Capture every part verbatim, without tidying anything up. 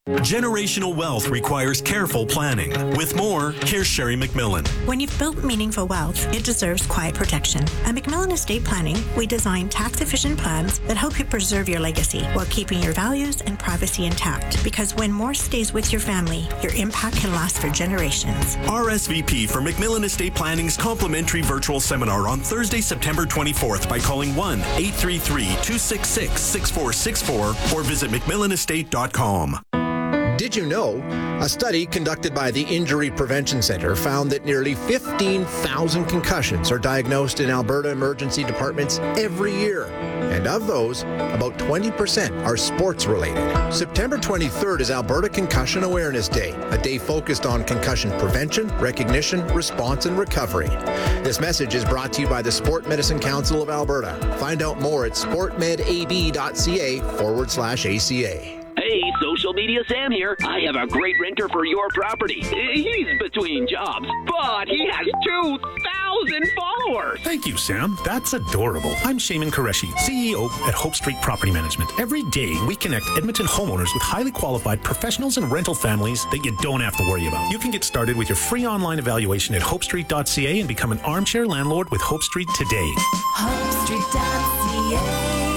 Generational wealth requires careful planning. With more, here's Sherry McMillan. When you've built meaningful wealth, it deserves quiet protection. At McMillan Estate Planning, we design tax-efficient plans that help you preserve your legacy while keeping your values and privacy intact. Because when more stays with your family, your impact can last for generations. R S V P for McMillan Estate Planning's complimentary virtual seminar on Thursday, September twenty-fourth by calling one eight three three, two six six, six four six four or visit mcmillan estate dot com. Did you know? A study conducted by the Injury Prevention Centre found that nearly fifteen thousand concussions are diagnosed in Alberta emergency departments every year. And of those, about twenty percent are sports-related. September twenty-third is Alberta Concussion Awareness Day, a day focused on concussion prevention, recognition, response, and recovery. This message is brought to you by the Sport Medicine Council of Alberta. Find out more at sportmedab.ca forward slash ACA. Hey, Social Media Sam here. I have a great renter for your property. He's between jobs, but he has two thousand followers. Thank you, Sam. That's adorable. I'm Shaman Qureshi, C E O at Hope Street Property Management. Every day, we connect Edmonton homeowners with highly qualified professionals and rental families that you don't have to worry about. You can get started with your free online evaluation at hope street dot c a and become an armchair landlord with Hope Street today. hope street dot c a.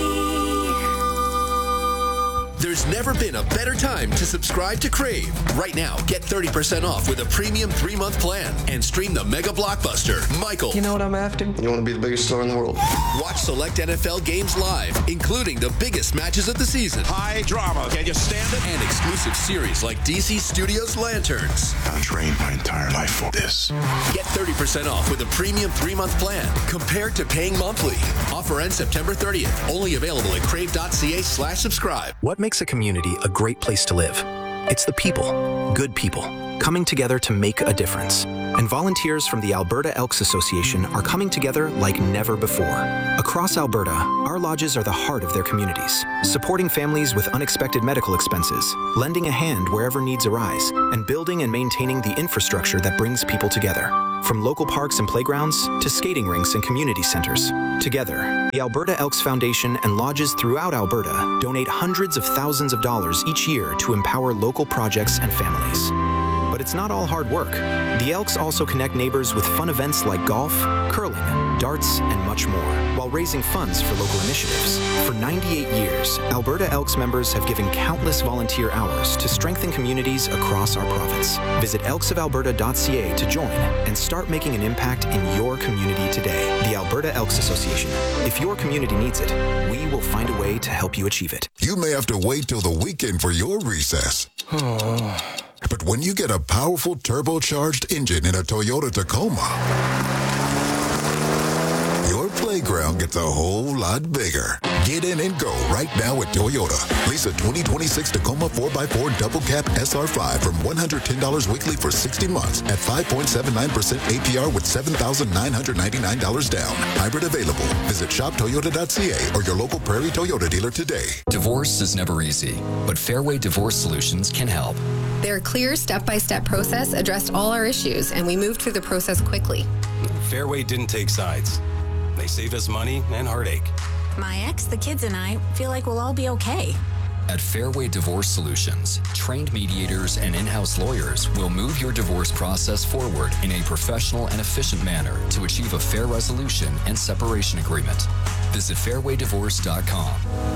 There's never been a better time to subscribe to Crave. Right now, get thirty percent off with a premium three-month plan and stream the mega blockbuster, Michael. You know what I'm after? You want to be the biggest star in the world. Watch select N F L games live, including the biggest matches of the season. High drama. Can you stand it? And exclusive series like D C Studios Lanterns. I trained my entire life for this. Get thirty percent off with a premium three-month plan compared to paying monthly. Offer ends September thirtieth. Only available at crave dot c a slash subscribe. What makes a community a great place to live? It's the people, good people, coming together to make a difference. And volunteers from the Alberta Elks Association are coming together like never before. Across Alberta, our lodges are the heart of their communities, supporting families with unexpected medical expenses, lending a hand wherever needs arise, and building and maintaining the infrastructure that brings people together. From local parks and playgrounds to skating rinks and community centers. Together, the Alberta Elks Foundation and lodges throughout Alberta donate hundreds of thousands of dollars each year to empower local projects and families. But it's not all hard work. The Elks also connect neighbors with fun events like golf, curling, darts, and much more, while raising funds for local initiatives. For ninety-eight years, Alberta Elks members have given countless volunteer hours to strengthen communities across our province. Visit elks of alberta dot c a to join and start making an impact in your community today. The Alberta Elks Association. If your community needs it, we will find a way to help you achieve it. You may have to wait till the weekend for your recess. But when you get a powerful turbocharged engine in a Toyota Tacoma, your playground gets a whole lot bigger. Get in and go right now at Toyota. Lease a twenty twenty-six Tacoma four by four Double Cab S R five from one hundred ten dollars weekly for sixty months at five point seven nine percent A P R with seven thousand nine hundred ninety-nine dollars down. Hybrid available. Visit shop toyota dot c a or your local Prairie Toyota dealer today. Divorce is never easy, but Fairway Divorce Solutions can help. Their clear step-by-step process addressed all our issues, and we moved through the process quickly. Fairway didn't take sides. They saved us money and heartache. My ex, the kids, and I feel like we'll all be okay. At Fairway Divorce Solutions, trained mediators and in-house lawyers will move your divorce process forward in a professional and efficient manner to achieve a fair resolution and separation agreement. Visit fairway divorce dot com.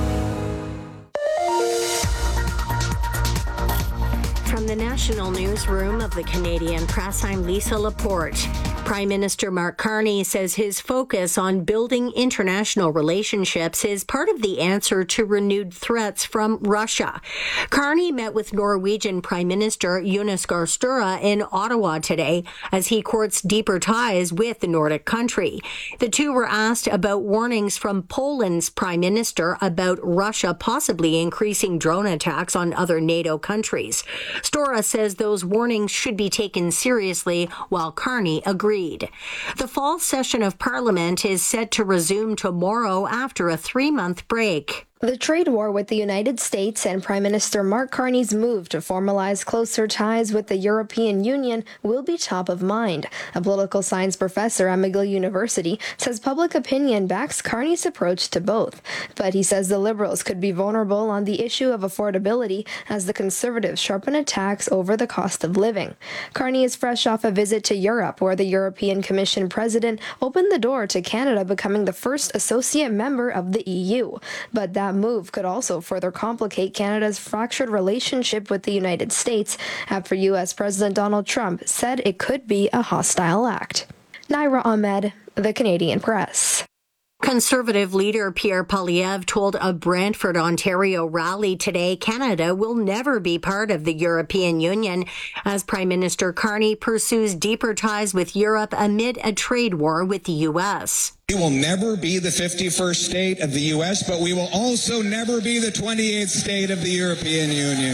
From the National Newsroom of the Canadian Press, I'm Lisa Laporte. Prime Minister Mark Carney says his focus on building international relationships is part of the answer to renewed threats from Russia. Carney met with Norwegian Prime Minister Jonas Gahr Støre in Ottawa today as he courts deeper ties with the Nordic country. The two were asked about warnings from Poland's Prime Minister about Russia possibly increasing drone attacks on other NATO countries. Støre says those warnings should be taken seriously, while Carney agreed. The fall session of Parliament is set to resume tomorrow after a three-month break. The trade war with the United States and Prime Minister Mark Carney's move to formalize closer ties with the European Union will be top of mind. A political science professor at McGill University says public opinion backs Carney's approach to both. But he says the Liberals could be vulnerable on the issue of affordability as the Conservatives sharpen attacks over the cost of living. Carney is fresh off a visit to Europe, where the European Commission president opened the door to Canada becoming the first associate member of the E U. But that move could also further complicate Canada's fractured relationship with the United States after U S President Donald Trump said it could be a hostile act. Naira Ahmed, The Canadian Press. Conservative leader Pierre Poilievre told a Brantford, Ontario rally today Canada will never be part of the European Union as Prime Minister Carney pursues deeper ties with Europe amid a trade war with the U S. We will never be the fifty-first state of the U S, but we will also never be the twenty-eighth state of the European Union.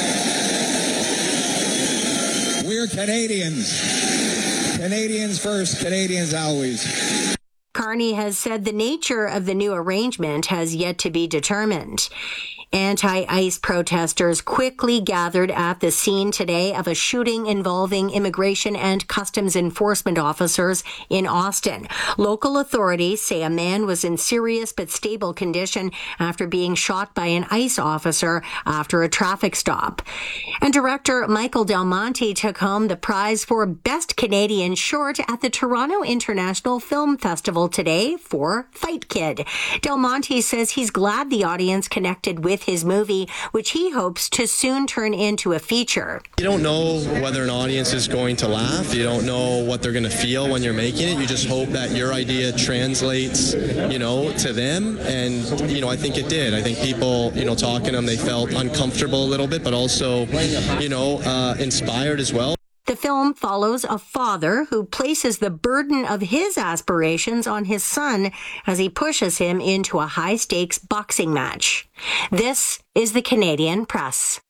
We're Canadians. Canadians first, Canadians always. Carney has said the nature of the new arrangement has yet to be determined. Anti-ICE protesters quickly gathered at the scene today of a shooting involving immigration and customs enforcement officers in Austin. Local authorities say a man was in serious but stable condition after being shot by an ICE officer after a traffic stop. And director Michael Del Monte took home the prize for Best Canadian Short at the Toronto International Film Festival today for Fight Kid. Del Monte says he's glad the audience connected with his movie, which he hopes to soon turn into a feature. You don't know whether an audience is going to laugh. You don't know what they're going to feel when you're making it. You just hope that your idea translates, you know, to them. And, you know, I think it did. I think people, you know, talking to them, they felt uncomfortable a little bit, but also, you know, uh, inspired as well. The film follows a father who places the burden of his aspirations on his son as he pushes him into a high-stakes boxing match. This is the Canadian Press.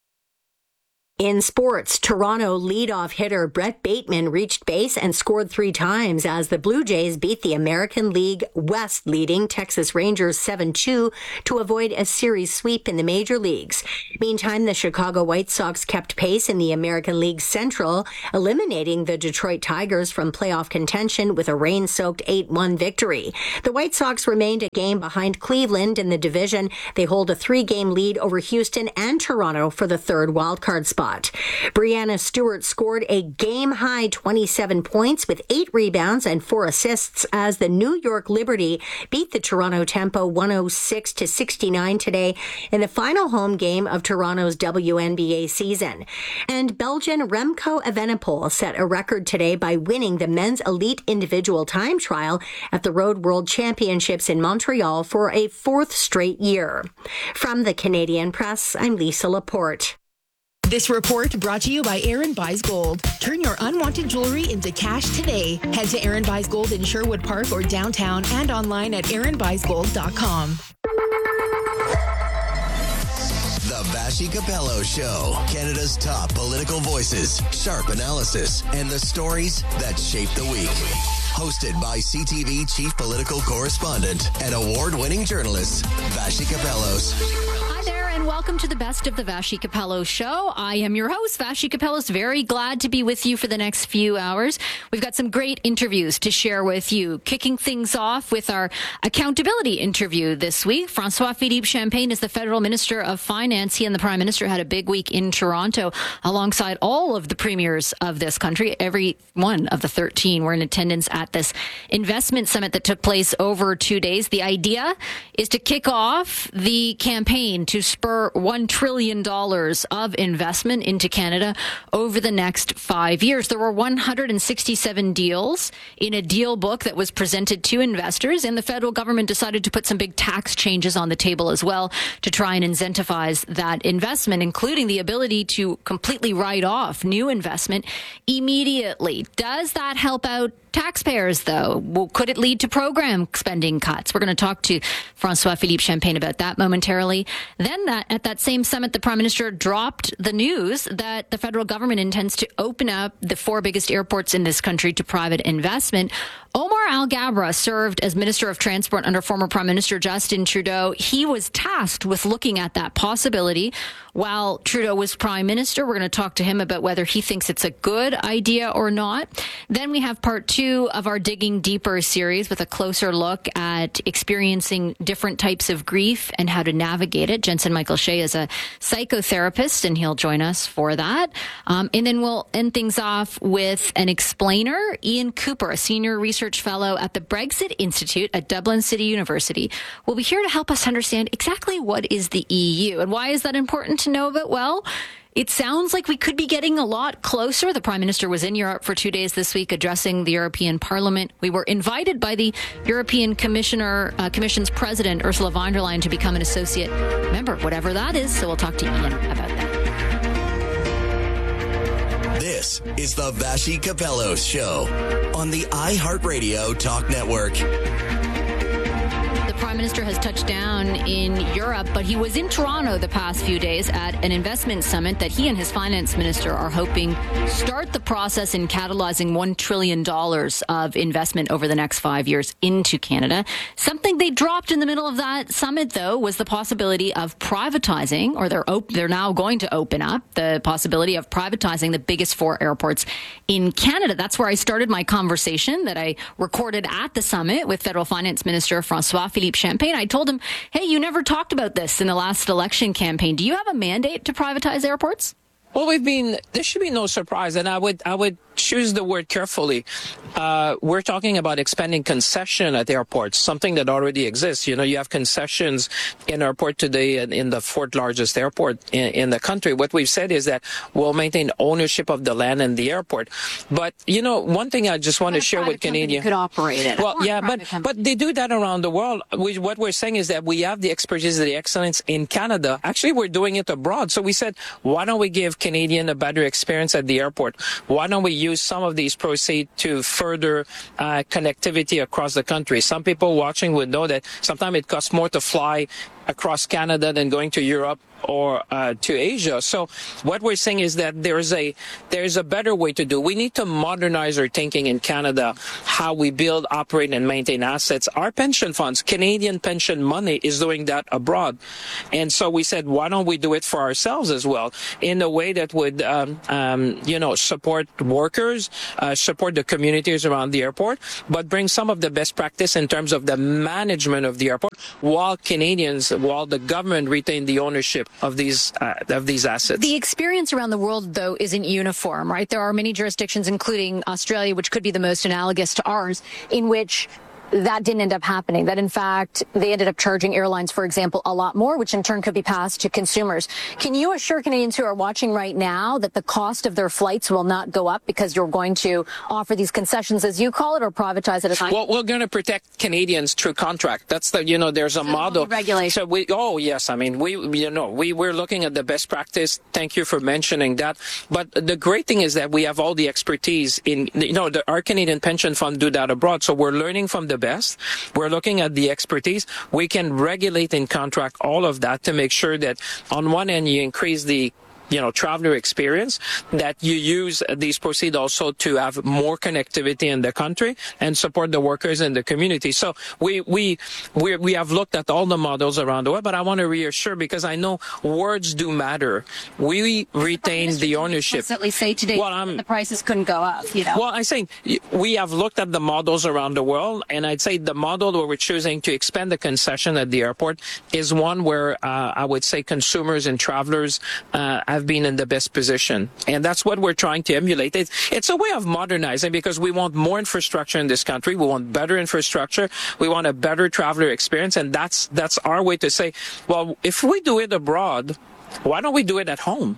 In sports, Toronto leadoff hitter Brett Bateman reached base and scored three times as the Blue Jays beat the American League West leading Texas Rangers seven two to avoid a series sweep in the major leagues. Meantime, the Chicago White Sox kept pace in the American League Central, eliminating the Detroit Tigers from playoff contention with a rain-soaked eight one victory. The White Sox remained a game behind Cleveland in the division. They hold a three-game lead over Houston and Toronto for the third wildcard spot. Brianna Stewart scored a game-high twenty-seven points with eight rebounds and four assists as the New York Liberty beat the Toronto Tempo one oh six to sixty-nine today in the final home game of Toronto's W N B A season. And Belgian Remco Evenepoel set a record today by winning the men's elite individual time trial at the Road World Championships in Montreal for a fourth straight year. From the Canadian Press, I'm Lisa Laporte. This report brought to you by Aaron Buys Gold. Turn your unwanted jewelry into cash today. Head to Aaron Buys Gold in Sherwood Park or downtown and online at aaron buys gold dot com. The Vassy Capello Show. Canada's top political voices, sharp analysis, and the stories that shape the week. Hosted by C T V chief political correspondent and award-winning journalist, Vassy Capellos. Hi there, and welcome to the Best of the Vassy Capello Show. I am your host, Vassy Capellos. Very glad to be with you for the next few hours. We've got some great interviews to share with you. Kicking things off with our accountability interview this week. François-Philippe Champagne is the Federal Minister of Finance. He and the Prime Minister had a big week in Toronto alongside all of the premiers of this country. Every one of the thirteen were in attendance at this investment summit that took place over two days. The idea is to kick off the campaign to spur one trillion dollars of investment into Canada over the next five years. There were one hundred sixty-seven deals in a deal book that was presented to investors, and the federal government decided to put some big tax changes on the table as well to try and incentivize that investment, including the ability to completely write off new investment immediately. Does that help out taxpayers, though? Well, could it lead to program spending cuts? We're going to talk to François-Philippe Champagne about that momentarily. Then that at that same summit, the Prime Minister dropped the news that the federal government intends to open up the four biggest airports in this country to private investment. Omar Al-Gabra served as Minister of Transport under former Prime Minister Justin Trudeau. He was tasked with looking at that possibility while Trudeau was Prime Minister. We're going to talk to him about whether he thinks it's a good idea or not. Then we have part two of our Digging Deeper series with a closer look at experiencing different types of grief and how to navigate it. Jensen Michael Shea is a psychotherapist, and he'll join us for that. Um, and then we'll end things off with an explainer, Ian Cooper, a senior research fellow at the Brexit Institute at Dublin City University, will be here to help us understand exactly what is the E U and why is that important to know about. Well, it sounds like we could be getting a lot closer. The Prime Minister was in Europe for two days this week addressing the European Parliament. We were invited by the European Commissioner, uh, Commission's President, Ursula von der Leyen, to become an associate member, whatever that is. So we'll talk to Ian about that. This is the Vassy Capello Show on the iHeartRadio Talk Network. The Prime Minister has touched down in Europe, but he was in Toronto the past few days at an investment summit that he and his finance minister are hoping start the process in catalyzing one trillion dollars of investment over the next five years into Canada. Something they dropped in the middle of that summit, though, was the possibility of privatizing, or they're op- they're now going to open up the possibility of privatizing the biggest four airports in Canada. That's where I started my conversation that I recorded at the summit with Federal Finance Minister François-Philippe Champagne. I told him, hey, you never talked about this in the last election campaign. Do you have a mandate to privatize airports? Well, we've been, there should be no surprise, and I would, I would choose the word carefully. Uh, we're talking about expanding concession at airports, something that already exists. You know, you have concessions in airport today and in the fourth largest airport in, in the country. What we've said is that we'll maintain ownership of the land and the airport. But, you know, one thing I just want to share with Canadians. Could operate it. Well, yeah, but, but they do that around the world. We, what we're saying is that we have the expertise, the excellence in Canada. Actually, we're doing it abroad. So we said, why don't we give Canadian a better experience at the airport? Why don't we use some of these proceeds to further uh, connectivity across the country? Some people watching would know that sometimes it costs more to fly across Canada than going to Europe or uh, to Asia. So what we're saying is that there's a there's a better way to do. We need to modernize our thinking in Canada, how we build, operate, and maintain assets. Our pension funds, Canadian pension money, is doing that abroad. And so we said, why don't we do it for ourselves as well, in a way that would, um, um, you know, support workers, uh, support the communities around the airport, but bring some of the best practice in terms of the management of the airport, while Canadians, while the government retain the ownership of these uh, of these assets. The experience around the world, though, isn't uniform, right? There are many jurisdictions, including Australia, which could be the most analogous to ours, in which that didn't end up happening. That, in fact, they ended up charging airlines, for example, a lot more, which in turn could be passed to consumers. Can you assure Canadians who are watching right now that the cost of their flights will not go up because you're going to offer these concessions, as you call it, or privatize it as well? We're going to protect Canadians through contract. That's the, you know, there's a so model. Regulation. So we, oh yes, I mean, we, you know, we we're looking at the best practice. Thank you for mentioning that. But the great thing is that we have all the expertise in, you know, the, our Canadian pension fund do that abroad. So we're learning from the best. We're looking at the expertise. We can regulate and contract all of that to make sure that on one end you increase the you know, traveler experience, that you use these proceeds also to have more connectivity in the country and support the workers in the community. So we we we we have looked at all the models around the world, but I want to reassure, because I know words do matter. We retain the, the ownership. Constantly say today well, um, the prices couldn't go up. You know. Well, I say we have looked at the models around the world, and I'd say the model where we're choosing to expand the concession at the airport is one where uh, I would say consumers and travelers uh, have been in the best position. And that's what we're trying to emulate. It's, it's a way of modernizing, because we want more infrastructure in this country. We want better infrastructure. We want a better traveler experience. And that's, that's our way to say, well, if we do it abroad, why don't we do it at home?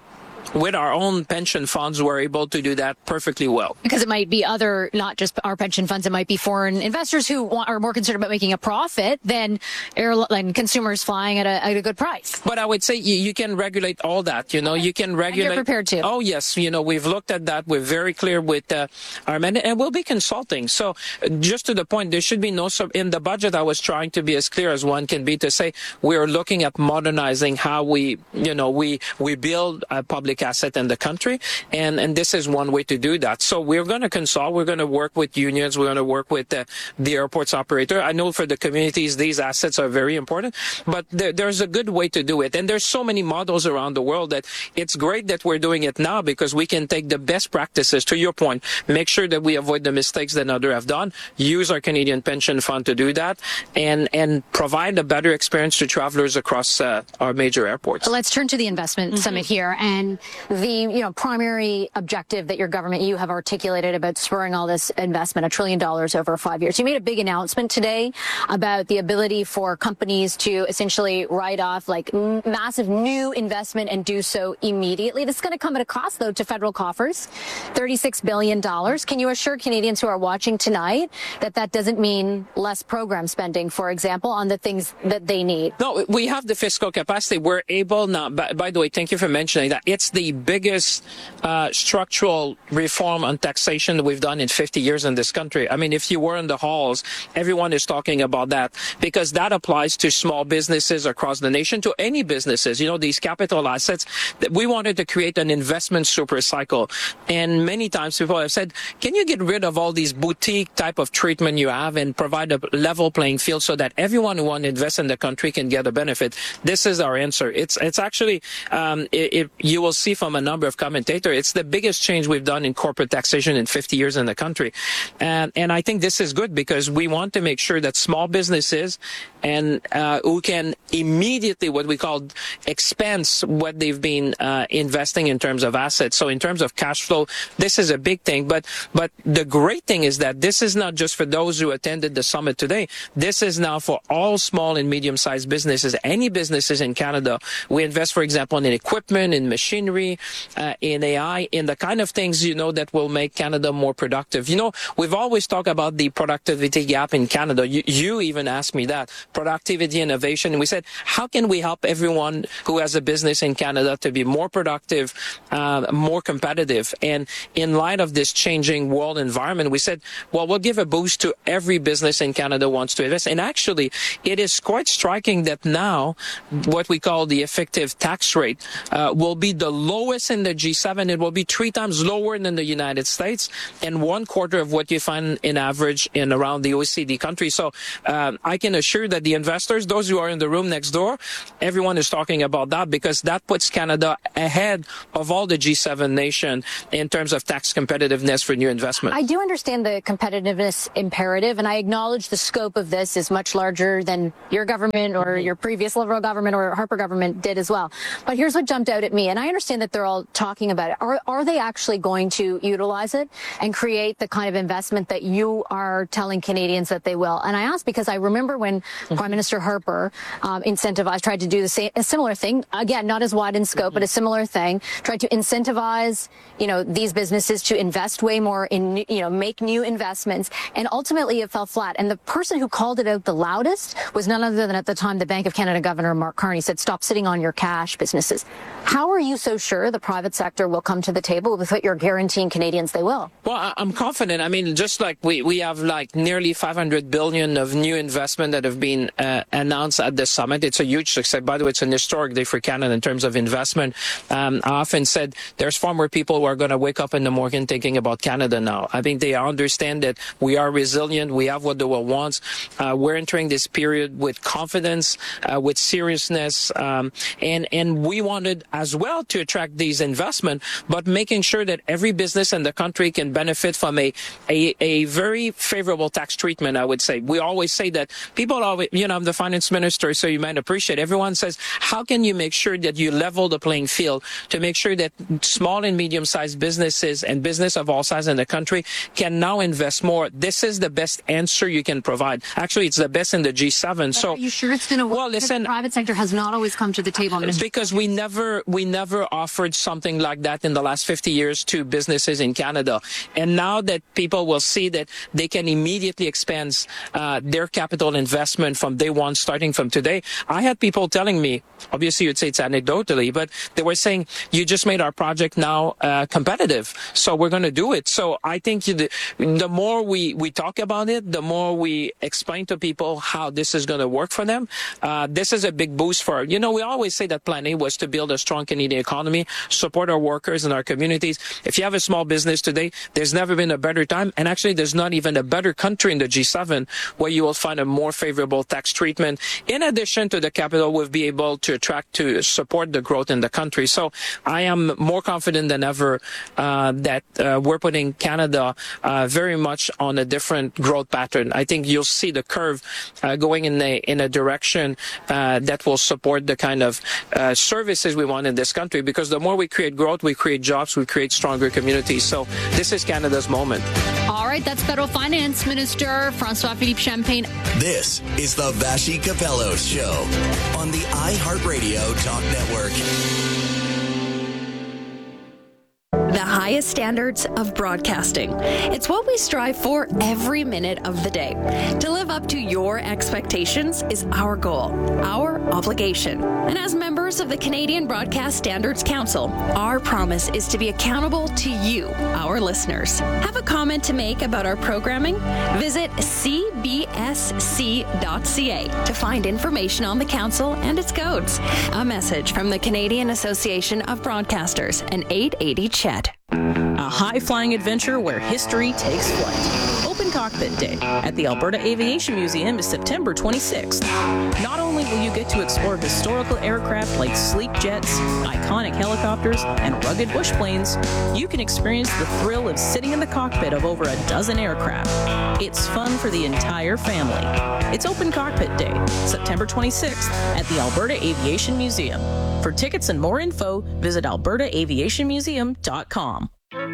with our own pension funds, we're able to do that perfectly well. Because it might be other, not just our pension funds, it might be foreign investors who want, are more concerned about making a profit than airline consumers flying at a, at a good price. But I would say you, you can regulate all that. You know, you can regulate. And you're prepared to. Oh, yes. You know, we've looked at that. We're very clear with uh, our men, and we'll be consulting. So uh, just to the point, there should be no, sub- in the budget, I was trying to be as clear as one can be to say we're looking at modernizing how we, you know, we, we build a public asset in the country. And, and this is one way to do that. So we're going to consult. We're going to work with unions. We're going to work with uh, the airport's operator. I know for the communities, these assets are very important, but there, there's a good way to do it. And there's so many models around the world that it's great that we're doing it now because we can take the best practices, to your point, make sure that we avoid the mistakes that others have done, use our Canadian pension fund to do that, and, and provide a better experience to travelers across uh, our major airports. Let's turn to the investment mm-hmm. summit here and the you know primary objective that your government, you have articulated about spurring all this investment, a trillion dollars over five years. You made a big announcement today about the ability for companies to essentially write off like m- massive new investment and do so immediately. This is going to come at a cost, though, to federal coffers, thirty-six billion dollars. Can you assure Canadians who are watching tonight that that doesn't mean less program spending, for example, on the things that they need? No, we have the fiscal capacity. We're able now, by, by the way, thank you for mentioning that. It's the biggest uh, structural reform on taxation that we've done in fifty years in this country. I mean, if you were in the halls, everyone is talking about that because that applies to small businesses across the nation, to any businesses. You know, these capital assets, that we wanted to create an investment super cycle. And many times people have said, can you get rid of all these boutique type of treatment you have and provide a level playing field so that everyone who wants to invest in the country can get a benefit? This is our answer. It's it's actually, um, it, it, you will see from a number of commentators, it's the biggest change we've done in corporate taxation in fifty years in the country. And, and I think this is good because we want to make sure that small businesses and uh, who can immediately, what we call, expense what they've been uh, investing in terms of assets. So in terms of cash flow, this is a big thing. But but the great thing is that this is not just for those who attended the summit today. This is now for all small and medium-sized businesses, any businesses in Canada. We invest, for example, in equipment, in machinery, uh, in A I, in the kind of things, you know, that will make Canada more productive. You know, we've always talked about the productivity gap in Canada. You, you even asked me that, productivity, innovation. And we said, how can we help everyone who has a business in Canada to be more productive, uh, more competitive? And in light of this changing world environment, we said, well, we'll give a boost to every business in Canada wants to invest. And actually, it is quite striking that now what we call the effective tax rate uh, will be the lowest in the G seven. It will be three times lower than the United States and one quarter of what you find in average in around the O E C D countries. So um, I can assure that the investors, those who are in the room next door, everyone is talking about that because that puts Canada ahead of all the G seven nations in terms of tax competitiveness for new investment. I do understand the competitiveness imperative, and I acknowledge the scope of this is much larger than your government or your previous Liberal government or Harper government did as well. But here's what jumped out at me, and I understand that they're all talking about it. Are, are they actually going to utilize it and create the kind of investment that you are telling Canadians that they will? And I ask because I remember when mm-hmm. Prime Minister Harper um, incentivized, tried to do the same, a similar thing, again, not as wide in scope, mm-hmm. but a similar thing, tried to incentivize, you know, these businesses to invest way more in, you know, make new investments. And ultimately it fell flat. And the person who called it out the loudest was none other than at the time the Bank of Canada Governor Mark Carney said, stop sitting on your cash, businesses. How are you so sure the private sector will come to the table with what you're guaranteeing Canadians they will? Well, I'm confident. I mean, just like we, we have like nearly five hundred billion of new investment that have been uh, announced at the summit. It's a huge success. By the way, it's an historic day for Canada in terms of investment. Um, I often said there's far more people who are going to wake up in the morning thinking about Canada now. I think they understand that we are resilient. We have what the world wants. Uh, we're entering this period with confidence, uh, with seriousness, um, and and we wanted as well to attract these investment, but making sure that every business in the country can benefit from a, a, a very favorable tax treatment, I would say. We always say that people always, you know, I'm the finance minister, so you might appreciate, everyone says, how can you make sure that you level the playing field to make sure that small and medium-sized businesses and business of all sizes in the country can now invest more? This is the best answer you can provide. Actually, it's the best in the G seven. But so, are you sure it's going to work? Well, listen, the private sector has not always come to the table. Because we never, we never offered something like that in the last fifty years to businesses in Canada. And now that people will see that they can immediately expand uh, their capital investment from day one, starting from today. I had people telling me, obviously you'd say it's anecdotally, but they were saying, you just made our project now uh, competitive, so we're going to do it. So I think the, the more we, we talk about it, the more we explain to people how this is going to work for them. Uh, this is a big boost for, you know, we always say that Plan A was to build a strong Canadian economy, support our workers and our communities. If you have a small business today, there's never been a better time. And actually, there's not even a better country in the G seven where you will find a more favorable tax treatment. In addition to the capital, we'll be able to attract to support the growth in the country. So I am more confident than ever uh, that uh, we're putting Canada uh, very much on a different growth pattern. I think you'll see the curve uh, going in a, in a direction uh, that will support the kind of uh, services we want in this country, because the more we create growth, we create jobs, we create stronger communities. So this is Canada's moment. All right, that's Federal Finance Minister François-Philippe Champagne. This is the Vassy Capello Show on the iHeartRadio Talk Network. The highest standards of broadcasting. It's what we strive for every minute of the day. To live up to your expectations is our goal, our obligation. And as members of the Canadian Broadcast Standards Council, our promise is to be accountable to you, our listeners. Have a comment to make about our programming? Visit c b s c dot c a to find information on the council and its codes. A message from the Canadian Association of Broadcasters and eight eighty C H E D. A high-flying adventure where history takes flight. Open Cockpit Day at the Alberta Aviation Museum is September twenty-sixth. Not only will you get to explore historical aircraft like sleek jets, iconic helicopters, and rugged bush planes, you can experience the thrill of sitting in the cockpit of over a dozen aircraft. It's fun for the entire family. It's Open Cockpit Day, September twenty-sixth at the Alberta Aviation Museum. For tickets and more info, visit alberta aviation museum dot com.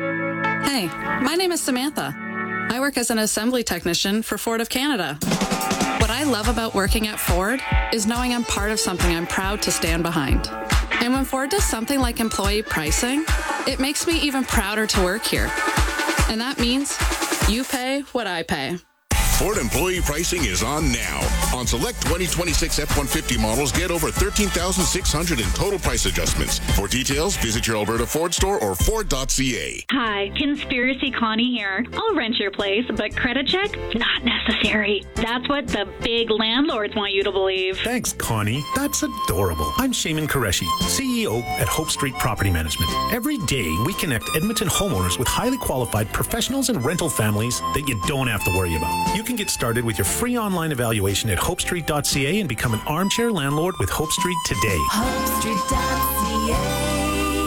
Hey, my name is Samantha. I work as an assembly technician for Ford of Canada. What I love about working at Ford is knowing I'm part of something I'm proud to stand behind. And when Ford does something like employee pricing, it makes me even prouder to work here. And that means you pay what I pay. Ford employee pricing is on now. On select twenty twenty-six F one fifty models, get over thirteen thousand six hundred in total price adjustments. For details, visit your Alberta Ford store or Ford dot c a. Hi, Conspiracy Connie here. I'll rent your place, but credit check? Not necessary. That's what the big landlords want you to believe. Thanks, Connie. That's adorable. I'm Shaman Qureshi, C E O at Hope Street Property Management. Every day, we connect Edmonton homeowners with highly qualified professionals and rental families that you don't have to worry about. You can get started with your free online evaluation at hope street dot c a and become an armchair landlord with Hope Street today. hope street dot c a.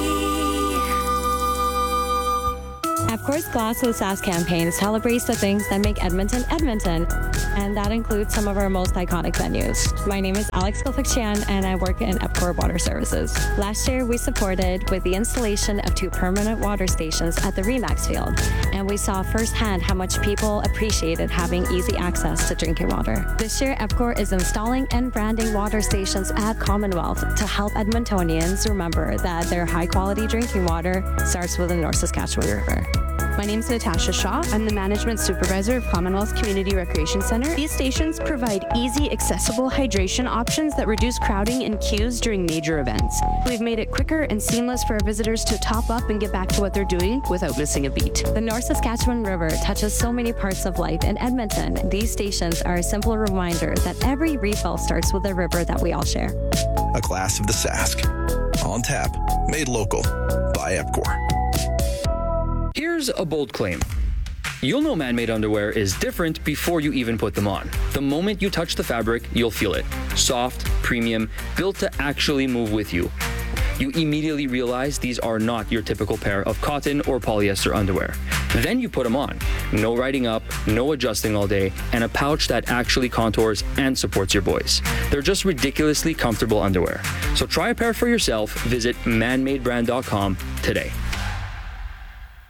EPCOR's Glass with Sass campaign celebrates the things that make Edmonton, Edmonton, and that includes some of our most iconic venues. My name is Alex Kilfick-Chan, and I work in EPCOR Water Services. Last year, we supported with the installation of two permanent water stations at the Remax Field, and we saw firsthand how much people appreciated having easy access to drinking water. This year, EPCOR is installing and branding water stations at Commonwealth to help Edmontonians remember that their high-quality drinking water starts with the North Saskatchewan River. My name is Natasha Shaw. I'm the Management Supervisor of Commonwealth Community Recreation Center. These stations provide easy, accessible hydration options that reduce crowding and queues during major events. We've made it quicker and seamless for our visitors to top up and get back to what they're doing without missing a beat. The North Saskatchewan River touches so many parts of life in Edmonton. These stations are a simple reminder that every refill starts with a river that we all share. A glass of the Sask. On tap. Made local. By EPCOR. Here's a bold claim. You'll know man-made underwear is different before you even put them on. The moment you touch the fabric, you'll feel it. Soft, premium, built to actually move with you. You immediately realize these are not your typical pair of cotton or polyester underwear. Then you put them on. No riding up, no adjusting all day, and a pouch that actually contours and supports your boys. They're just ridiculously comfortable underwear. So try a pair for yourself. Visit man made brand dot com today.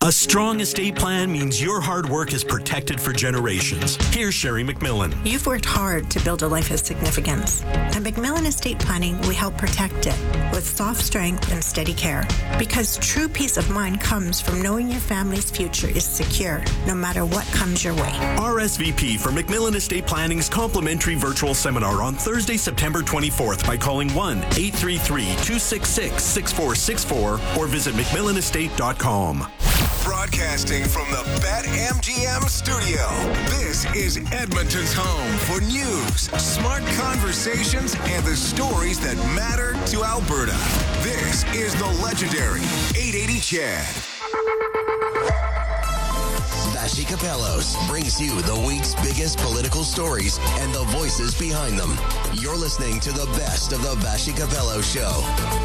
A strong estate plan means your hard work is protected for generations. Here's Sherry McMillan. You've worked hard to build a life of significance. At McMillan Estate Planning, we help protect it with soft strength and steady care. Because true peace of mind comes from knowing your family's future is secure, no matter what comes your way. R S V P for McMillan Estate Planning's complimentary virtual seminar on Thursday, September twenty-fourth by calling one eight three three, two six six, six four six four or visit mcmillan estate dot com. Broadcasting from the BetMGM studio, this is Edmonton's home for news, smart conversations, and the stories that matter to Alberta. This is the legendary eight eighty C H E D. Vassy Kapelos brings you the week's biggest political stories and the voices behind them. You're listening to the best of the Vassy Kapelos Show.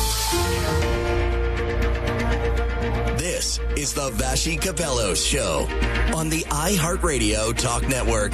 This is the Vassy Kapelos Show on the iHeartRadio Talk Network.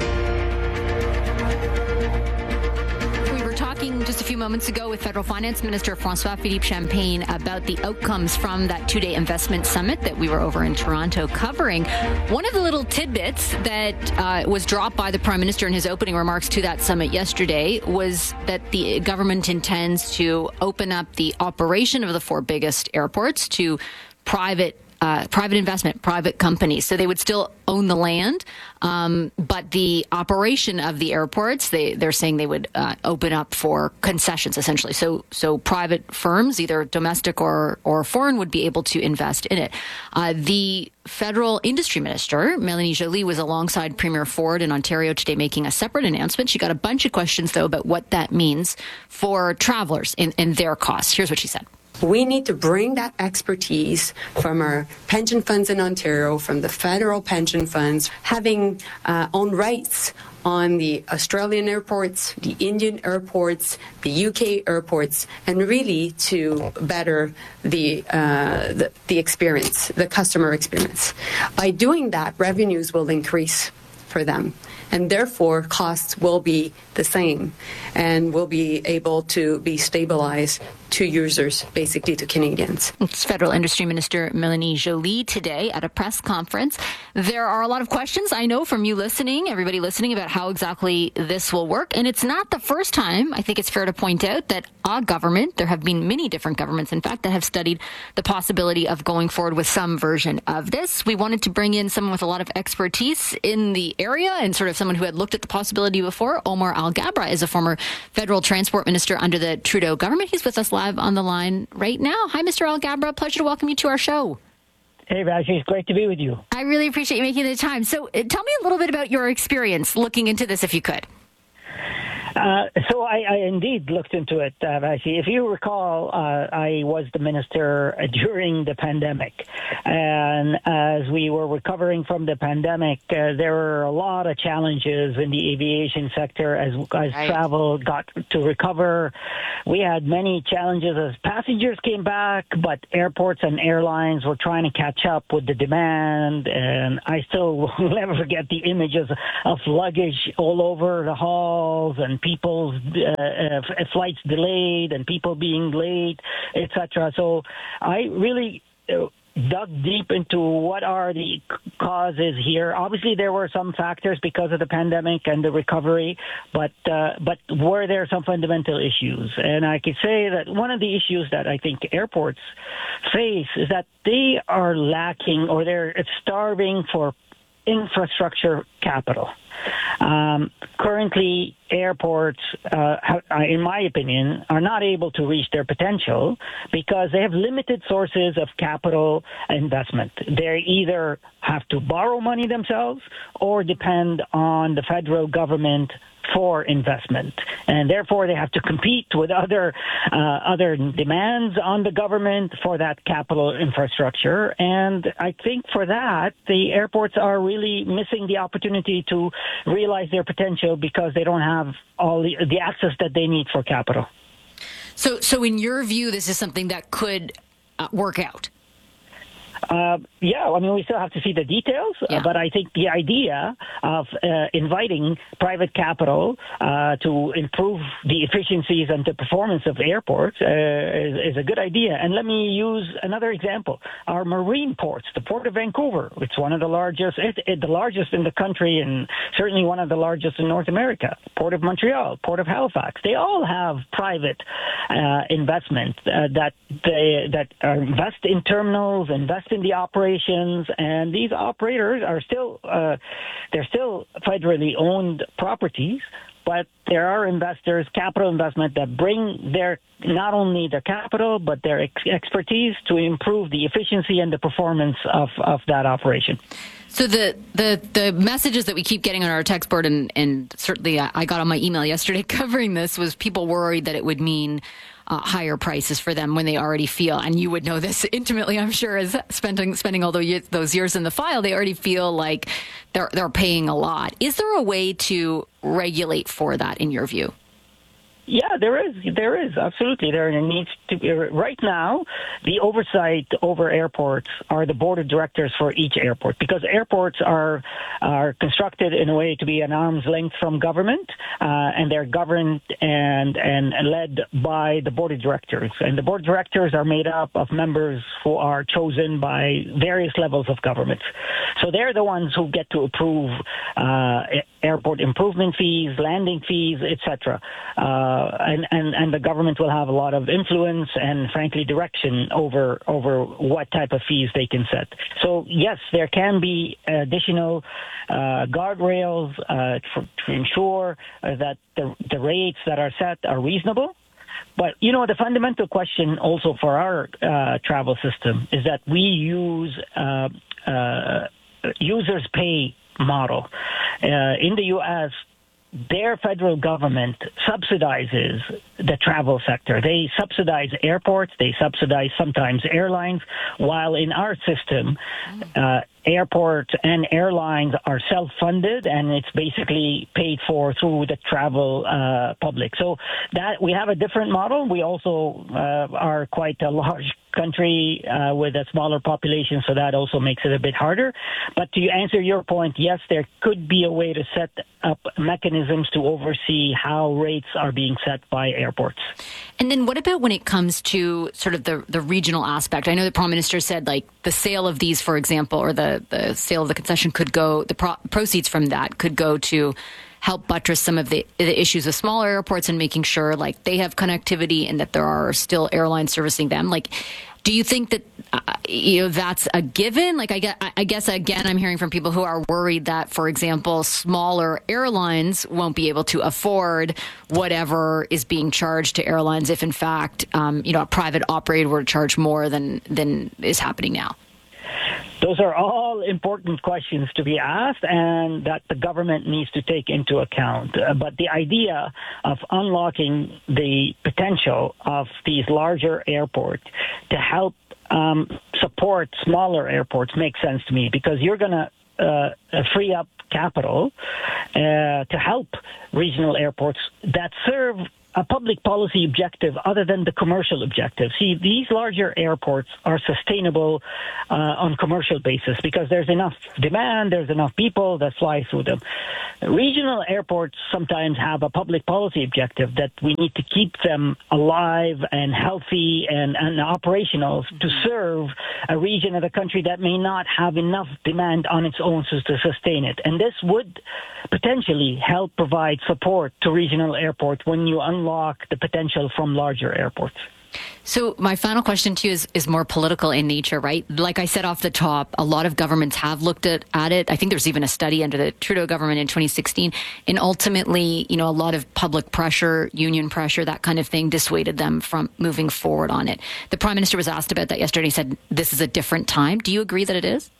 We were talking just a few moments ago with Federal Finance Minister François-Philippe Champagne about the outcomes from that two-day investment summit that we were over in Toronto covering. One of the little tidbits that uh, was dropped by the Prime Minister in his opening remarks to that summit yesterday was that the government intends to open up the operation of the four biggest airports to private uh, private investment, private companies. So they would still own the land, um, but the operation of the airports, they, they're saying they would uh, open up for concessions, essentially. So so private firms, either domestic or, or foreign, would be able to invest in it. Uh, the federal industry minister, Mélanie Joly, was alongside Premier Ford in Ontario today making a separate announcement. She got a bunch of questions, though, about what that means for travelers and, and their costs. Here's what she said. We need to bring that expertise from our pension funds in Ontario, from the federal pension funds, having uh, own rights on the Australian airports, the Indian airports, the U K airports, and really to better the, uh, the, the experience, the customer experience. By doing that, revenues will increase for them, and therefore costs will be the same and will be able to be stabilized to users, basically to Canadians. It's Federal Industry Minister Mélanie Joly today at a press conference. There are a lot of questions, I know, from you listening, everybody listening, about how exactly this will work. And it's not the first time, I think it's fair to point out, that a government, there have been many different governments, in fact, that have studied the possibility of going forward with some version of this. We wanted to bring in someone with a lot of expertise in the area and sort of someone who had looked at the possibility before. Omar Alghabra is a former federal transport minister under the Trudeau government. He's with us live on the line right now. Hi, Mister Alghabra. Pleasure to welcome you to our show. Hey, Vassy. It's great to be with you. I really appreciate you making the time. So uh, tell me a little bit about your experience looking into this, if you could. Uh, so I, I indeed looked into it, uh, Vassy. If you recall, uh, I was the minister during the pandemic. And as we were recovering from the pandemic, uh, there were a lot of challenges in the aviation sector as, as right. travel got to recover. We had many challenges as passengers came back, but airports and airlines were trying to catch up with the demand. And I still will never forget the images of luggage all over the halls and people's uh, uh, flights delayed and people being late, et cetera. So I really uh, dug deep into what are the causes here. Obviously, there were some factors because of the pandemic and the recovery, but uh, but were there some fundamental issues? And I could say that one of the issues that I think airports face is that they are lacking or they're starving for infrastructure capital. Um, currently, airports, uh, have, in my opinion, are not able to reach their potential because they have limited sources of capital investment. They either have to borrow money themselves or depend on the federal government for investment, and therefore they have to compete with other uh, other demands on the government for that capital infrastructure. And I think for that, the airports are really missing the opportunity to realize their potential because they don't have all the, the access that they need for capital. So, so in your view, this is something that could uh, work out? Uh, yeah, I mean, we still have to see the details, Yeah. uh, but I think the idea of uh, inviting private capital uh, to improve the efficiencies and the performance of airports uh, is, is a good idea. And let me use another example. Our marine ports, the Port of Vancouver, it's one of the largest, it, it, the largest in the country and certainly one of the largest in North America. Port of Montreal, Port of Halifax, they all have private uh, investment uh, that they that uh, invest in terminals, invest in the operations, and these operators are still uh, they're still federally owned properties, but there are investors, capital investment that bring their not only their capital but their ex- expertise to improve the efficiency and the performance of, of that operation. So the, the, the messages that we keep getting on our text board, and, and certainly I, I got on my email yesterday covering this, was people worried that it would mean uh, higher prices for them when they already feel, and you would know this intimately, I'm sure, as spending spending all those those years in the file, they already feel like they're they're paying a lot. Is there a way to regulate for that, in your view? Yeah, there is. There is. Absolutely. There needs to be. Right now, the oversight over airports are the board of directors for each airport, because airports are are constructed in a way to be an arm's length from government, uh, and they're governed and, and led by the board of directors. And the board of directors are made up of members who are chosen by various levels of government. So they're the ones who get to approve uh, airport improvement fees, landing fees, et cetera. Uh, and, and, and the government will have a lot of influence and, frankly, direction over over what type of fees they can set. So, yes, there can be additional uh, guardrails uh, for, to ensure uh, that the, the rates that are set are reasonable. But, you know, the fundamental question also for our uh, travel system is that we use uh, uh, users pay model. Uh, in the U S, their federal government subsidizes the travel sector. They subsidize airports, they subsidize sometimes airlines, while in our system, uh, airports and airlines are self-funded, and it's basically paid for through the travel uh, public. So that we have a different model. We also uh, are quite a large country uh, with a smaller population, so that also makes it a bit harder. But to answer your point, yes, there could be a way to set up mechanisms to oversee how rates are being set by airports. And then what about when it comes to sort of the, the regional aspect? I know the Prime Minister said, like, the sale of these, for example, or the, the sale of the concession could go, the pro- proceeds from that could go to help buttress some of the, the issues of smaller airports and making sure, like, they have connectivity and that there are still airlines servicing them. Like, do you think that, uh, you know, that's a given? Like, I guess, I guess, again, I'm hearing from people who are worried that, for example, smaller airlines won't be able to afford whatever is being charged to airlines if, in fact, um, you know, a private operator were to charge more than, than is happening now. Those are all important questions to be asked and that the government needs to take into account. Uh, but the idea of unlocking the potential of these larger airports to help um, support smaller airports makes sense to me, because you're going to uh, free up capital uh, to help regional airports that serve a public policy objective other than the commercial objective. See, these larger airports are sustainable uh, on commercial basis because there's enough demand, there's enough people that fly through them. Regional airports sometimes have a public policy objective that we need to keep them alive and healthy and, and operational to serve a region of the country that may not have enough demand on its own to sustain it. And this would potentially help provide support to regional airports when you unlock the potential from larger airports. So my final question to you is, is more political in nature, right? Like I said off the top, a lot of governments have looked at, at it. I think there's even a study under the Trudeau government in twenty sixteen. And ultimately, you know, a lot of public pressure, union pressure, that kind of thing dissuaded them from moving forward on it. The Prime Minister was asked about that yesterday. He said, this is a different time. Do you agree that it is?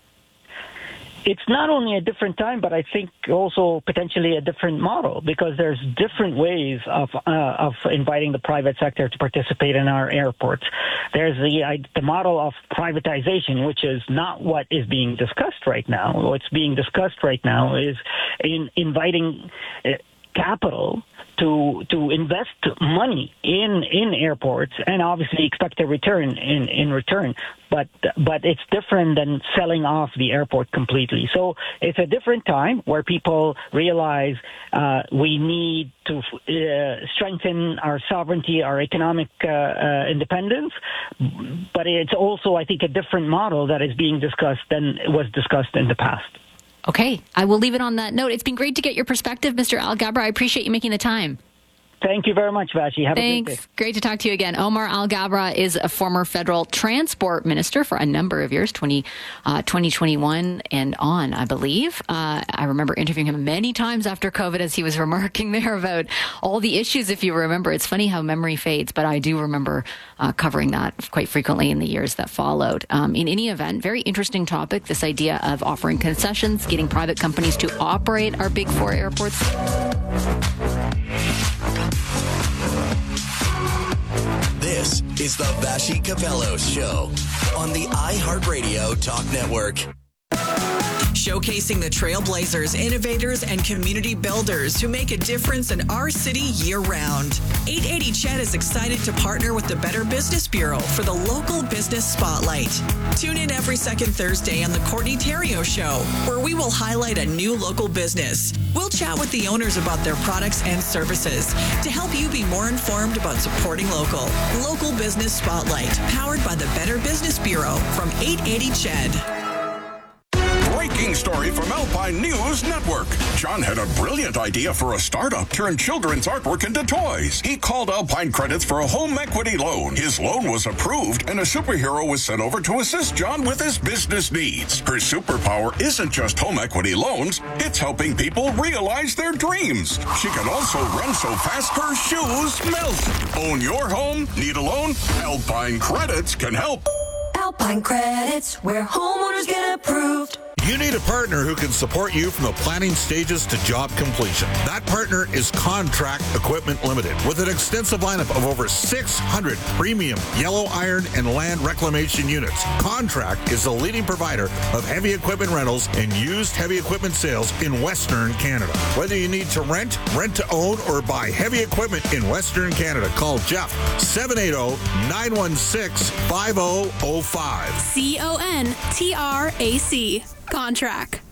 It's not only a different time, but I think also potentially a different model, because there's different ways of uh, of inviting the private sector to participate in our airports. There's the uh, the model of privatization, which is not what is being discussed right now. What's being discussed right now is in inviting uh, capital to to invest money in in airports and obviously expect a return in, in return. But but it's different than selling off the airport completely. So it's a different time where people realize uh, we need to uh, strengthen our sovereignty, our economic uh, uh, independence. But it's also, I think, a different model that is being discussed than was discussed in the past. Okay, I will leave it on that note. It's been great to get your perspective, Mister Alghabra. I appreciate you making the time. Thank you very much, Vashi. Have Thanks. a great day. Great to talk to you again. Omar Alghabra is a former federal transport minister for a number of years, twenty, uh, twenty twenty-one and on, I believe. Uh, I remember interviewing him many times after COVID as he was remarking there about all the issues, if you remember. It's funny how memory fades, but I do remember uh, covering that quite frequently in the years that followed. Um, in any event, very interesting topic, this idea of offering concessions, getting private companies to operate our big four airports. This is the Vashi Capello Show on the iHeartRadio Talk Network. Showcasing the trailblazers, innovators, and community builders who make a difference in our city year-round. eight eighty C H E D is excited to partner with the Better Business Bureau for the Local Business Spotlight. Tune in every second Thursday on the Courtney Theriault Show, where we will highlight a new local business. We'll chat with the owners about their products and services to help you be more informed about supporting local. Local Business Spotlight, powered by the Better Business Bureau from eight eighty C H E D. Breaking story from Alpine News Network. John had a brilliant idea for a startup, turn children's artwork into toys. He called Alpine Credits for a home equity loan. His loan was approved, and a superhero was sent over to assist John with his business needs. Her superpower isn't just home equity loans, it's helping people realize their dreams. She can also run so fast her shoes melt. Own your home? Need a loan? Alpine Credits can help. Alpine Credits, where homeowners get approved. You need a partner who can support you from the planning stages to job completion. That partner is Contract Equipment Limited, with an extensive lineup of over six hundred premium yellow iron and land reclamation units. Contract is the leading provider of heavy equipment rentals and used heavy equipment sales in Western Canada. Whether you need to rent, rent to own, or buy heavy equipment in Western Canada, call Jeff, seven eight zero, nine one six, five zero zero five. C O N T R A C. Contract.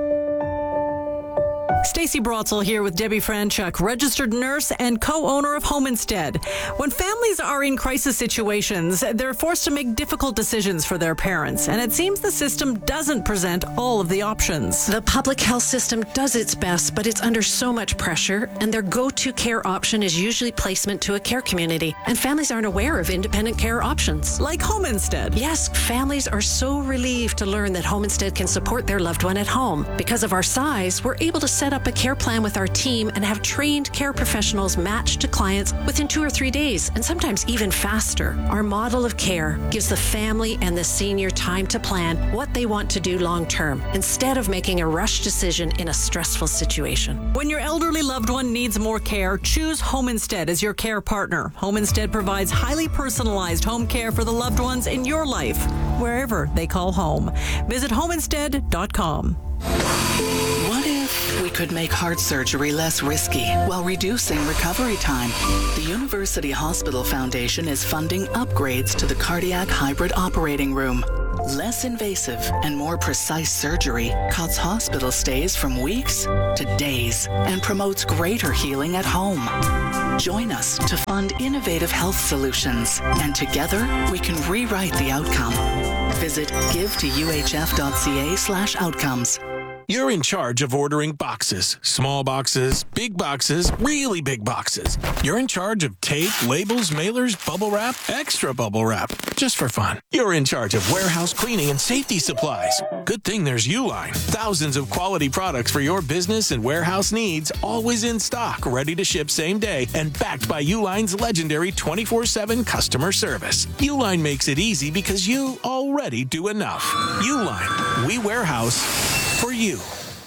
Stacey Brotzel here with Debbie Franchuk, registered nurse and co-owner of Home Instead. When families are in crisis situations, they're forced to make difficult decisions for their parents, and it seems the system doesn't present all of the options. The public health system does its best, but it's under so much pressure, and their go-to care option is usually placement to a care community, and families aren't aware of independent care options. Like Home Instead. Yes, families are so relieved to learn that Home Instead can support their loved one at home. Because of our size, we're able to set up a care plan with our team and have trained care professionals matched to clients within two or three days, and sometimes even faster. Our model of care gives the family and the senior time to plan what they want to do long term, instead of making a rush decision in a stressful situation. When your elderly loved one needs more care, choose Home Instead as your care partner. Home Instead provides highly personalized home care for the loved ones in your life, wherever they call home. Visit home instead dot com. What if we could make heart surgery less risky while reducing recovery time? The University Hospital Foundation is funding upgrades to the cardiac hybrid operating room. Less invasive and more precise surgery cuts hospital stays from weeks to days and promotes greater healing at home. Join us to fund innovative health solutions, and together we can rewrite the outcome. Visit give to U H F dot C A slash outcomes. You're in charge of ordering boxes. Small boxes, big boxes, really big boxes. You're in charge of tape, labels, mailers, bubble wrap, extra bubble wrap, just for fun. You're in charge of warehouse cleaning and safety supplies. Good thing there's Uline. Thousands of quality products for your business and warehouse needs, always in stock, ready to ship same day, and backed by Uline's legendary twenty-four seven customer service. Uline makes it easy because you already do enough. Uline, we warehouse for you.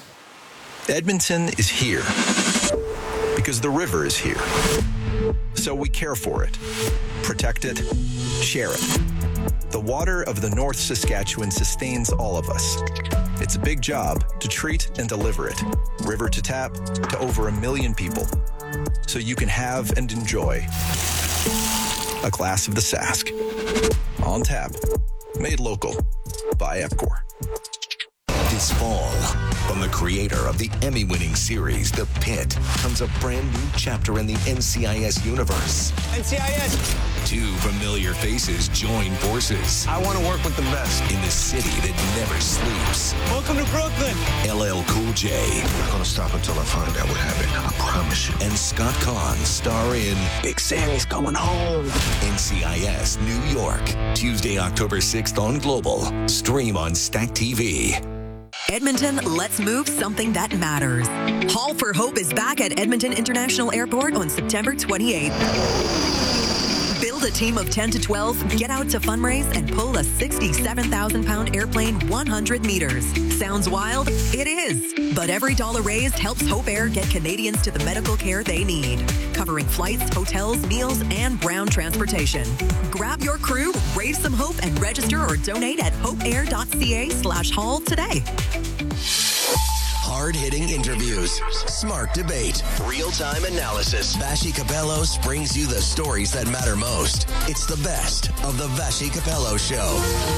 Edmonton is here because the river is here. So we care for it, protect it, share it. The water of the North Saskatchewan sustains all of us. It's a big job to treat and deliver it, river to tap, to over a million people, so you can have and enjoy a glass of the Sask. On tap, made local by Epcor. This fall, from the creator of the Emmy-winning series The Pit, comes a brand new chapter in the N C I S universe. N C I S! Two familiar faces join forces. I want to work with the best. In the city that never sleeps. Welcome to Brooklyn! L L Cool J. I'm not going to stop until I find out what happened. I promise you. And Scott Kahn star in Big Sammy's coming home. N C I S New York. Tuesday, October sixth on Global. Stream on Stack T V. Edmonton, let's move something that matters. Haul for Hope is back at Edmonton International Airport on September twenty-eighth. Build a team of ten to twelve, get out to fundraise, and pull a sixty-seven thousand pound airplane one hundred meters. Sounds wild? It is. But every dollar raised helps Hope Air get Canadians to the medical care they need, covering flights, hotels, meals, and ground transportation. Grab your crew, raise some hope, and register or donate at hopeair.ca slash haul today. Hard-hitting interviews, smart debate, real-time analysis. Vassy Kapelos brings you the stories that matter most. It's the best of the Vassy Kapelos Show.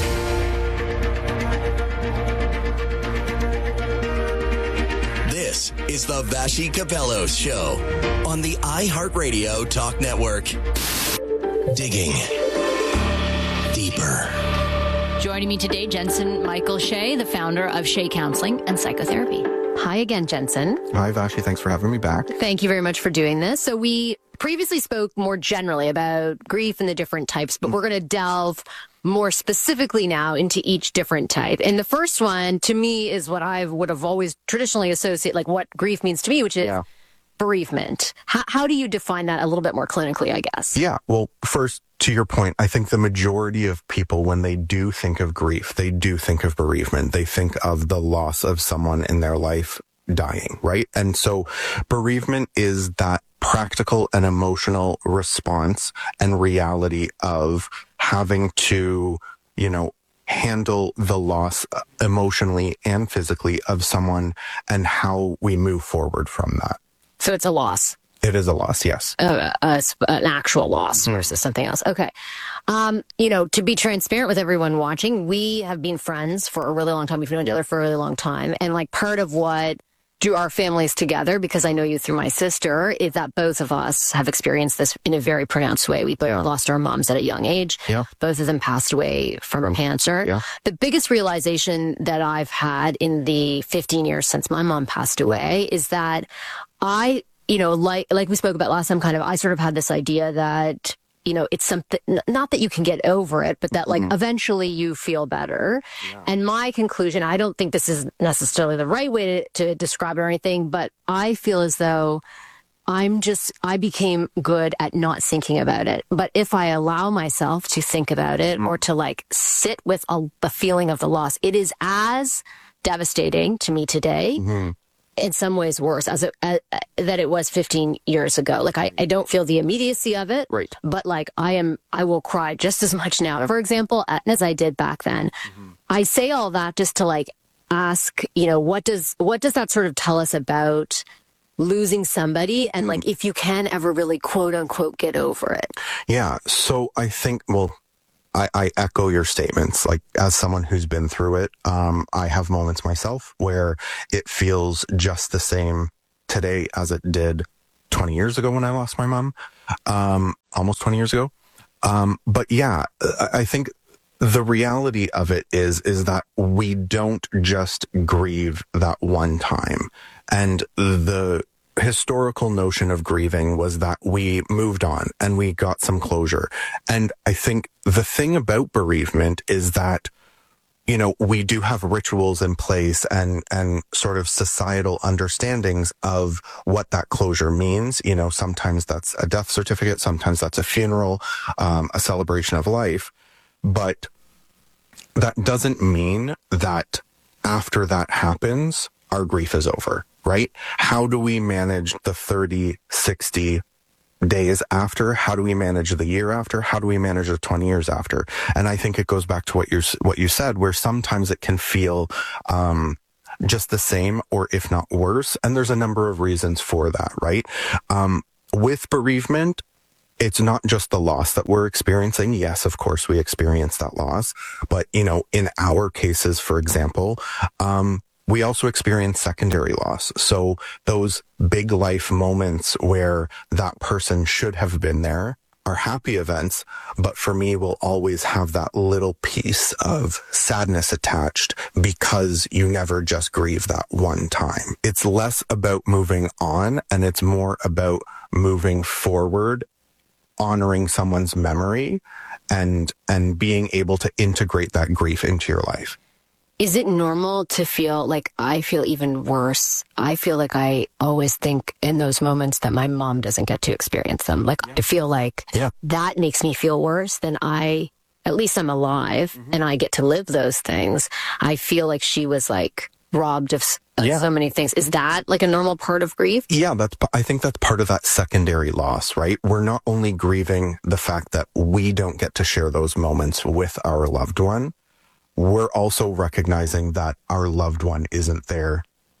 This is the Vassy Kapelos Show on the iHeartRadio Talk Network. Digging deeper. Joining me today, Jensen Michael Shea, the founder of Shea Counseling and Psychotherapy. Hi again, Jensen. Hi, Vassy. Thanks for having me back. Thank you very much for doing this. So we previously spoke more generally about grief and the different types, but we're going to delve more specifically now into each different type. And the first one, to me, is what I would have always traditionally associated, like what grief means to me, which is yeah. bereavement. How, how do you define that a little bit more clinically, I guess? Yeah. Well, first, to your point, I think the majority of people, when they do think of grief, they do think of bereavement. They think of the loss of someone in their life dying, right? And so bereavement is that practical and emotional response and reality of having to, you know, handle the loss emotionally and physically of someone and how we move forward from that. So it's a loss. It is a loss, yes. Uh, uh, an actual loss mm-hmm. versus something else. Okay. Um, you know, to be transparent with everyone watching, we have been friends for a really long time. We've known each other for a really long time. And like part of what drew our families together, because I know you through my sister, is that both of us have experienced this in a very pronounced way. We both yeah. lost our moms at a young age. Yeah. Both of them passed away from, from cancer. Yeah. The biggest realization that I've had in the fifteen years since my mom passed away is that I... You know, like like we spoke about last time, kind of, I sort of had this idea that, you know, it's something, not that you can get over it, but that like mm-hmm. eventually you feel better. Yeah. And my conclusion, I don't think this is necessarily the right way to, to describe it or anything, but I feel as though I'm just, I became good at not thinking about it. But if I allow myself to think about it mm-hmm. or to like sit with a, the feeling of the loss, it is as devastating to me today. Mm-hmm. In some ways worse as it, uh, that it was fifteen years ago. Like I, I don't feel the immediacy of it, right. But like I am, I will cry just as much now, for example, as I did back then. Mm-hmm. I say all that just to like ask, you know, what does, what does that sort of tell us about losing somebody? And mm-hmm. like, if you can ever really quote unquote, get over it. Yeah. So I think, well, I, I echo your statements. Like as someone who's been through it, um, I have moments myself where it feels just the same today as it did twenty years ago when I lost my mom, um, almost twenty years ago. Um, but yeah, I think the reality of it is, is that we don't just grieve that one time. And the historical notion of grieving was that we moved on and we got some closure. And I think the thing about bereavement is that, you know, we do have rituals in place and, and sort of societal understandings of what that closure means. You know, sometimes that's a death certificate, sometimes that's a funeral, um, a celebration of life. But that doesn't mean that after that happens, our grief is over. Right? How do we manage the thirty, sixty, days after? How do we manage the year after? How do we manage the twenty years after? And I think it goes back to what you what you said, where sometimes it can feel um, just the same, or if not worse. And there's a number of reasons for that, right? Um, with bereavement, it's not just the loss that we're experiencing. Yes, of course, we experience that loss. But, you know, in our cases, for example, um, we also experience secondary loss. So those big life moments where that person should have been there are happy events, but for me will always have that little piece of sadness attached because you never just grieve that one time. It's less about moving on and it's more about moving forward, honoring someone's memory and and being able to integrate that grief into your life. Is it normal to feel like I feel even worse? I feel like I always think in those moments that my mom doesn't get to experience them. Like, yeah. I feel like yeah. that makes me feel worse than I, at least I'm alive mm-hmm. and I get to live those things. I feel like she was like robbed of yeah. so many things. Is that like a normal part of grief? Yeah, that's, I think that's part of that secondary loss, right? We're not only grieving the fact that we don't get to share those moments with our loved one, we're also recognizing that our loved one isn't there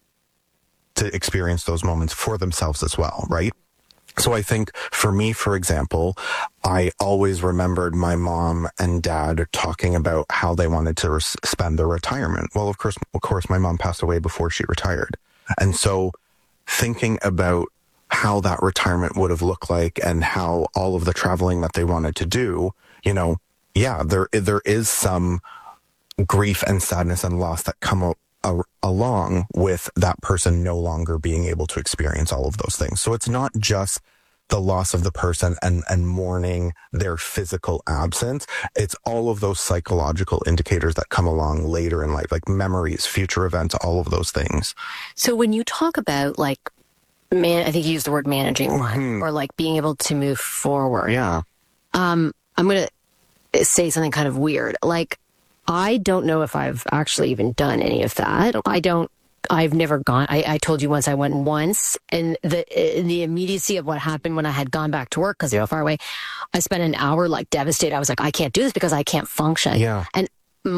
to experience those moments for themselves as well, right? So I think for me, for example, I always remembered my mom and dad talking about how they wanted to res- spend their retirement. Well, of course, of course, my mom passed away before she retired. And so thinking about how that retirement would have looked like and how all of the traveling that they wanted to do, you know, yeah, there there is some grief and sadness and loss that come up along with that person no longer being able to experience all of those things. So it's not just the loss of the person and, and mourning their physical absence. It's all of those psychological indicators that come along later in life, like memories, future events, all of those things. So when you talk about like, man, I think you used the word managing one, mm-hmm. or like being able to move forward. Yeah. Um, I'm going to say something kind of weird. Like, I don't know if I've actually even done any of that. I don't, I've never gone. I, I told you once I went once, and the in the immediacy of what happened when I had gone back to work, because they're far away, I spent an hour like devastated. I was like, I can't do this because I can't function. Yeah. And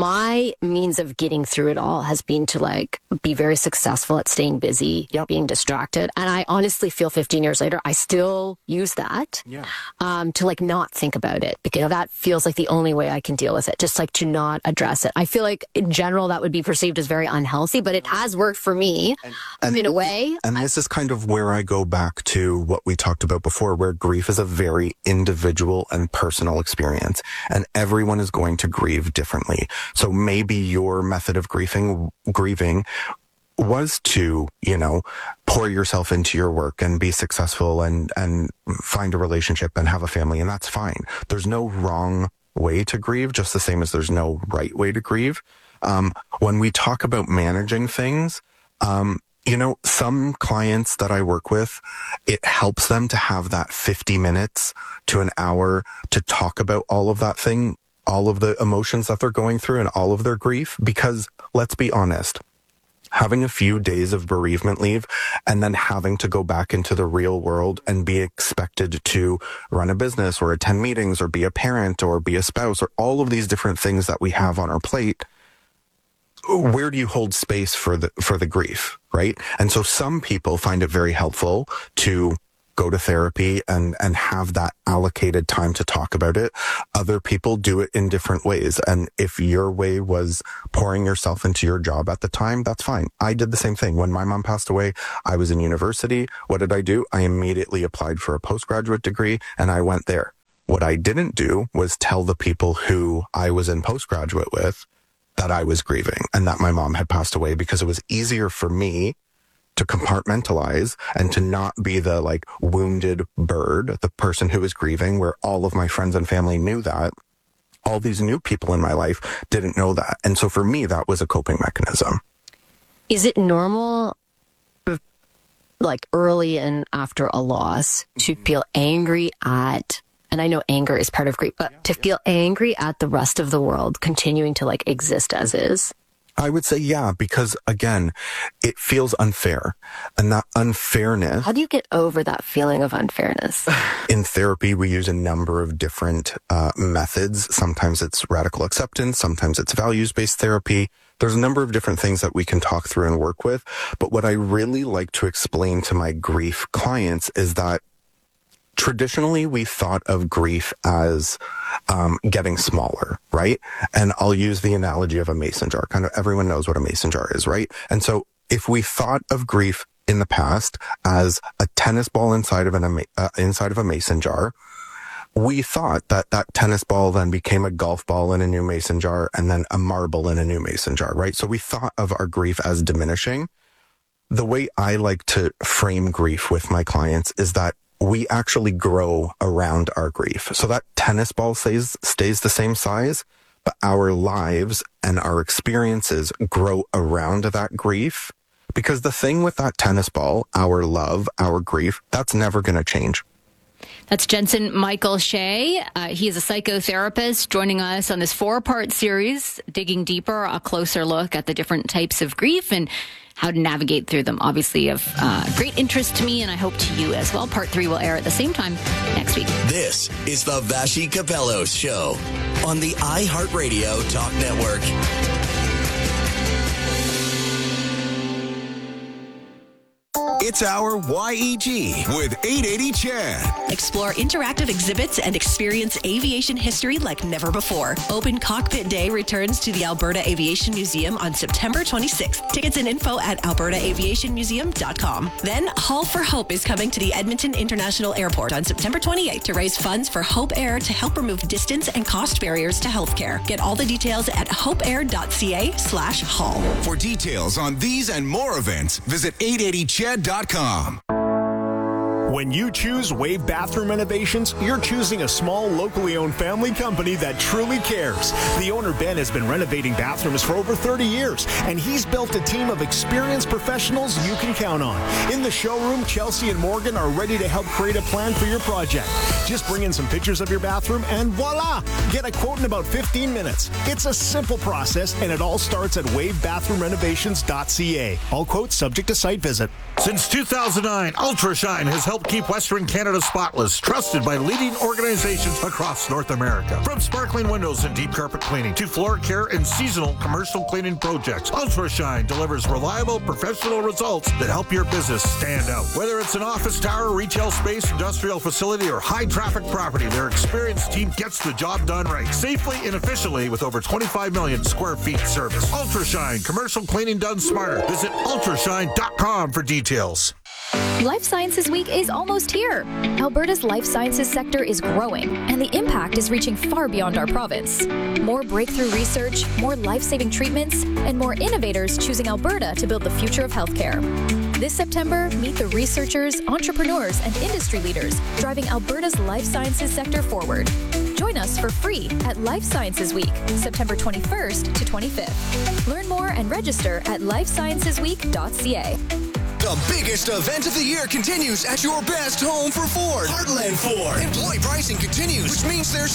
my means of getting through it all has been to like be very successful at staying busy, yep. being distracted. And I honestly feel fifteen years later, I still use that yeah. um, to like not think about it, because that feels like the only way I can deal with it, just like to not address it. I feel like in general that would be perceived as very unhealthy, but it has worked for me and, and, in a way. And this is kind of where I go back to what we talked about before, where grief is a very individual and personal experience, and everyone is going to grieve differently. So maybe your method of grieving, grieving was to, you know, pour yourself into your work and be successful and, and find a relationship and have a family. And that's fine. There's no wrong way to grieve, just the same as there's no right way to grieve. Um, when we talk about managing things, um, you know, some clients that I work with, it helps them to have that fifty minutes to an hour to talk about all of that thing, all of the emotions that they're going through and all of their grief, because let's be honest, having a few days of bereavement leave and then having to go back into the real world and be expected to run a business or attend meetings or be a parent or be a spouse or all of these different things that we have on our plate, where do you hold space for the, for the grief, right? And so some people find it very helpful to go to therapy and, and have that allocated time to talk about it. Other people do it in different ways. And if your way was pouring yourself into your job at the time, that's fine. I did the same thing. When my mom passed away, I was in university. What did I do? I immediately applied for a postgraduate degree and I went there. What I didn't do was tell the people who I was in postgraduate with that I was grieving and that my mom had passed away, because it was easier for me to compartmentalize and to not be the like wounded bird, the person who was grieving, where all of my friends and family knew that. All these new people in my life didn't know that. And so for me, that was a coping mechanism. Is it normal, like early and after a loss, to feel angry at, and I know anger is part of grief, but to feel angry at the rest of the world continuing to like exist as is? I would say, yeah, because again, it feels unfair, and that unfairness. How do you get over that feeling of unfairness? In therapy, we use a number of different uh, methods. Sometimes it's radical acceptance. Sometimes it's values-based therapy. There's a number of different things that we can talk through and work with. But what I really like to explain to my grief clients is that traditionally, we thought of grief as um, getting smaller, right? And I'll use the analogy of a mason jar. Kind of everyone knows what a mason jar is, right? And so if we thought of grief in the past as a tennis ball inside of an uh, inside of a mason jar, we thought that that tennis ball then became a golf ball in a new mason jar and then a marble in a new mason jar, right? So we thought of our grief as diminishing. The way I like to frame grief with my clients is that we actually grow around our grief. So that tennis ball stays, stays the same size, but our lives and our experiences grow around that grief. Because the thing with that tennis ball, our love, our grief, that's never going to change. That's Jensen Michael Shea. Uh, he is a psychotherapist joining us on this four-part series, digging deeper, a closer look at the different types of grief and how to navigate through them. Obviously of uh, great interest to me, and I hope to you as well. Part three will air at the same time next week. This is the Vassy Kapelos Show on the iHeartRadio Talk Network. It's our Y E G with eight eighty Chad. Explore interactive exhibits and experience aviation history like never before. Open Cockpit Day returns to the Alberta Aviation Museum on September twenty-sixth. Tickets and info at alberta aviation museum dot com. Then Haul for Hope is coming to the Edmonton International Airport on September twenty-eighth to raise funds for Hope Air to help remove distance and cost barriers to healthcare. Get all the details at hopeair.ca slash haul. For details on these and more events, visit eight eighty chad dot com. When you choose Wave Bathroom Renovations, you're choosing a small, locally owned family company that truly cares. The owner, Ben, has been renovating bathrooms for over thirty years, and he's built a team of experienced professionals you can count on. In the showroom, Chelsea and Morgan are ready to help create a plan for your project. Just bring in some pictures of your bathroom, and voila! Get a quote in about fifteen minutes. It's a simple process, and it all starts at wave bathroom renovations dot c a. All quotes subject to site visit. Since two thousand nine, UltraShine has helped keep Western Canada spotless, trusted by leading organizations across North America. From sparkling windows and deep carpet cleaning to floor care and seasonal commercial cleaning projects, UltraShine delivers reliable, professional results that help your business stand out. Whether it's an office tower, retail space, industrial facility, or high-traffic property, their experienced team gets the job done right, safely and efficiently with over twenty-five million square feet service. UltraShine, commercial cleaning done smarter. Visit ultrashine dot com for details. Life Sciences Week is almost here. Alberta's life sciences sector is growing, and the impact is reaching far beyond our province. More breakthrough research, more life-saving treatments, and more innovators choosing Alberta to build the future of healthcare. This September, meet the researchers, entrepreneurs, and industry leaders driving Alberta's life sciences sector forward. Join us for free at Life Sciences Week, September twenty-first to twenty-fifth. Learn more and register at life sciences week dot c a. The biggest event of the year continues at your best home for Ford. Heartland Ford. Employee pricing continues, which means there's